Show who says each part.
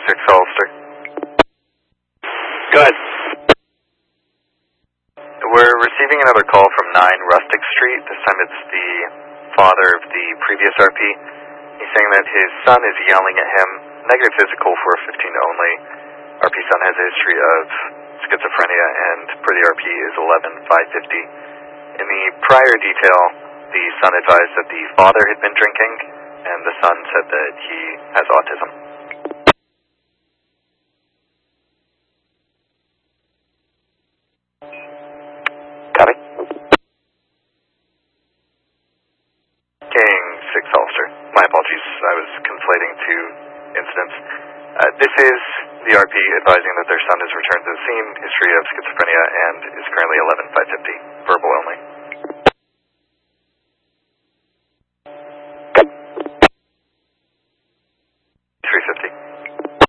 Speaker 1: 6 Holster.
Speaker 2: Go ahead.
Speaker 1: We're receiving another call from 9 Rustic Street. This time it's the father of the previous RP. He's saying that his son is yelling at him. Negative physical for 15 only. RP son has a history of schizophrenia, and per the RP is 11-550. In the prior detail, the son advised that the father had been drinking, and the son said that he has autism.
Speaker 2: Copy.
Speaker 1: King 6 Holster. My apologies, I was conflating two incidents. This is the RP advising that their son has returned to the scene, history of schizophrenia, and is currently 11-550. Verbal only.
Speaker 2: Okay.
Speaker 1: 350.